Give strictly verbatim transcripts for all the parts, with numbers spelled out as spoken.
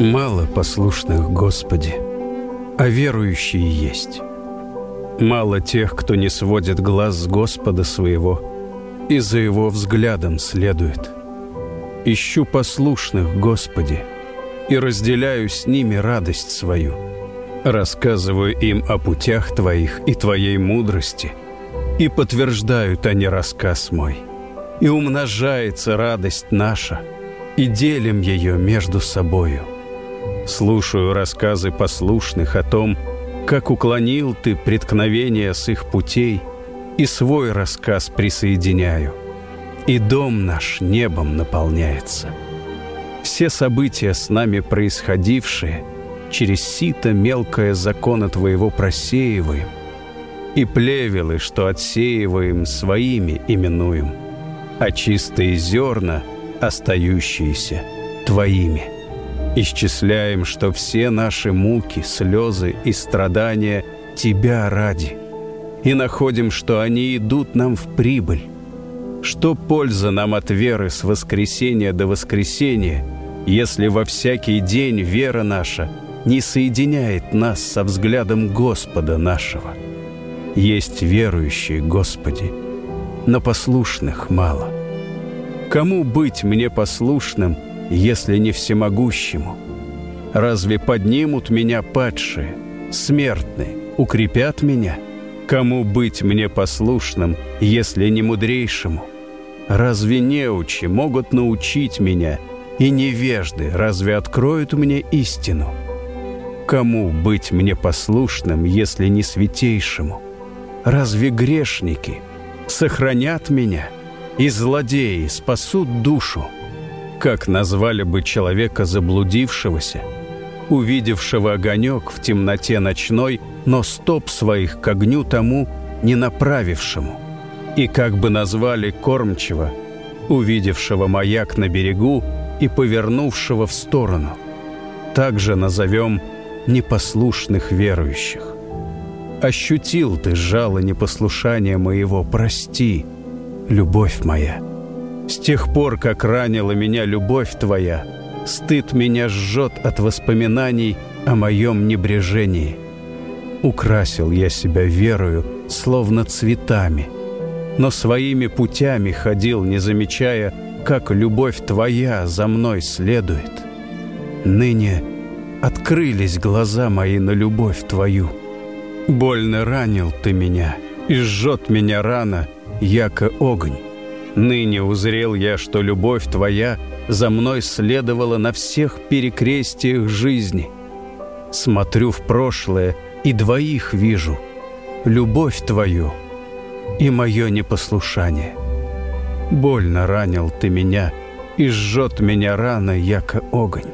Мало послушных, Господи, а верующие есть. Мало тех, кто не сводит глаз с Господа своего и за Его взглядом следует. Ищу послушных, Господи, и разделяю с ними радость свою. Рассказываю им о путях Твоих и Твоей мудрости, и подтверждают они рассказ мой. И умножается радость наша, и делим ее между собою. Слушаю рассказы послушных о том, как уклонил Ты преткновения с их путей, и свой рассказ присоединяю, и дом наш небом наполняется. Все события с нами происходившие через сито мелкое закона Твоего просеиваем, и плевелы, что отсеиваем, своими именуем, а чистые зерна, остающиеся, Твоими. Исчисляем, что все наши муки, слезы и страдания Тебя ради, и находим, что они идут нам в прибыль. Что польза нам от веры с воскресения до воскресения, если во всякий день вера наша не соединяет нас со взглядом Господа нашего? Есть верующие, Господи, но послушных мало. Кому быть мне послушным, если не всемогущему? Разве поднимут меня падшие, смертные, укрепят меня? Кому быть мне послушным, если не мудрейшему? Разве неучи могут научить меня, и невежды разве откроют мне истину? Кому быть мне послушным, если не святейшему? Разве грешники сохранят меня, и злодеи спасут душу? Как назвали бы человека заблудившегося, увидевшего огонек в темноте ночной, но стоп своих к огню тому не направившему? И как бы назвали кормчего, увидевшего маяк на берегу и повернувшего в сторону? Так же назовем непослушных верующих. Ощутил Ты жало непослушания моего, прости, любовь моя. С тех пор, как ранила меня любовь Твоя, стыд меня жжет от воспоминаний о моем небрежении. Украсил я себя верою, словно цветами, но своими путями ходил, не замечая, как любовь Твоя за мной следует. Ныне открылись глаза мои на любовь Твою. Больно ранил Ты меня, и жжет меня рана, яко огонь. Ныне узрел я, что любовь Твоя за мной следовала на всех перекрестиях жизни. Смотрю в прошлое и двоих вижу — любовь Твою и мое непослушание. Больно ранил Ты меня, и жжет меня рана, яко огонь.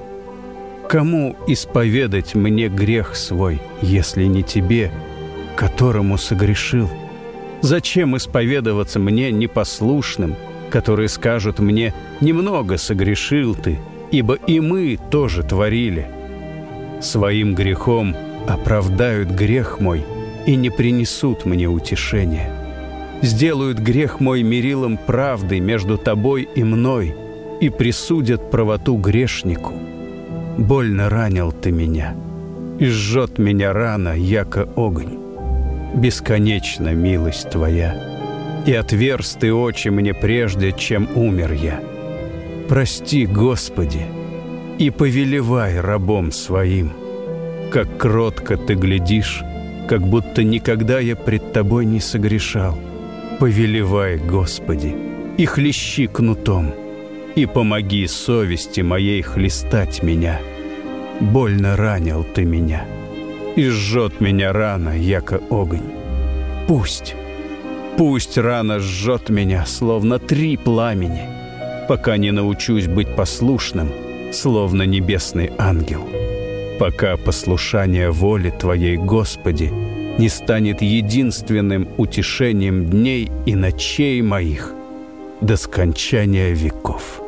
Кому исповедать мне грех свой, если не Тебе, которому согрешил? Зачем исповедоваться мне непослушным, которые скажут мне: «Немного согрешил ты, ибо и мы тоже творили»? Своим грехом оправдают грех мой и не принесут мне утешения. Сделают грех мой мерилом правды между тобой и мной и присудят правоту грешнику. Больно ранил Ты меня, и жжет меня рана, яко огонь. Бесконечна милость Твоя, и отверз Ты очи мне прежде, чем умер я. Прости, Господи, и повелевай рабом своим. Как кротко Ты глядишь, как будто никогда я пред Тобой не согрешал. Повелевай, Господи, и хлещи кнутом, и помоги совести моей хлестать меня. Больно ранил Ты меня, и жжет меня рана, яко огонь. Пусть, пусть рана жжет меня, словно три пламени, пока не научусь быть послушным, словно небесный ангел. Пока послушание воле Твоей, Господи, не станет единственным утешением дней и ночей моих до скончания веков.